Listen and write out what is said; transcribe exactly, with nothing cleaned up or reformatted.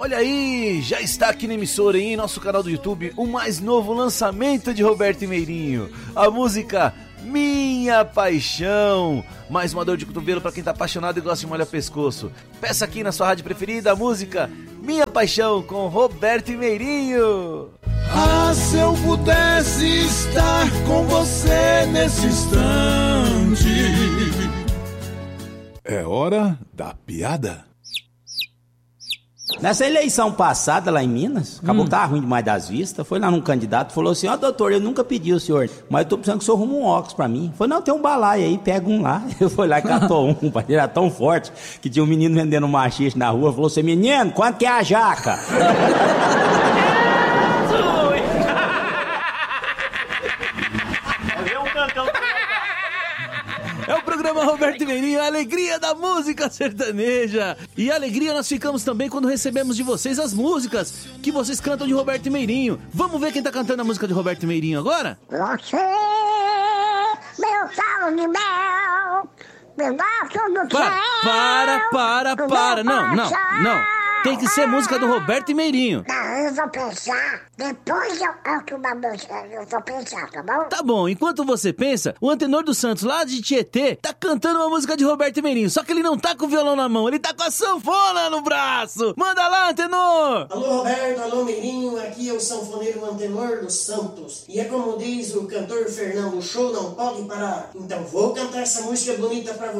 Olha aí, já está aqui na emissora e em nosso canal do YouTube o mais novo lançamento de Roberto Meirinho, a música Minha Paixão. Mais uma dor de cotovelo para quem tá apaixonado e gosta de molhar pescoço. Peça aqui na sua rádio preferida a música Minha Paixão com Roberto Meirinho. Ah, se eu pudesse estar com você nesse instante. É hora da piada. Nessa eleição passada lá em Minas, acabou Hum. que tava ruim demais das vistas, foi lá num candidato, falou assim, ó, doutor, eu nunca pedi o senhor, mas eu tô precisando que o senhor arrume um óculos pra mim. Falei, não, tem um balaio aí, pega um lá. Eu fui lá e catou um, pai, ele era tão forte que tinha um menino vendendo machixe na rua, falou assim, menino, quanto que é a jaca? É o programa Roberto Meirinho, a alegria da música sertaneja. E a alegria nós ficamos também quando recebemos de vocês as músicas que vocês cantam de Roberto Meirinho. Vamos ver quem tá cantando a música de Roberto Meirinho agora? Você, meu sal de mel, pedaço do Para, céu. para, para, para. Não, não, não. Tem que ser música do Roberto Meirinho. Não, eu vou pensar. Depois eu canto uma música. Eu vou pensar, tá bom? Tá bom, enquanto você pensa, o Antenor dos Santos, lá de Tietê, tá cantando uma música de Roberto Meirinho. Só que ele não tá com o violão na mão, ele tá com a sanfona no braço. Manda lá, Antenor! Alô, Roberto, alô, Meirinho, aqui é o sanfoneiro Antenor dos Santos. E é como diz o cantor Fernando, o show não pode parar. Então vou cantar essa música bonita pra você.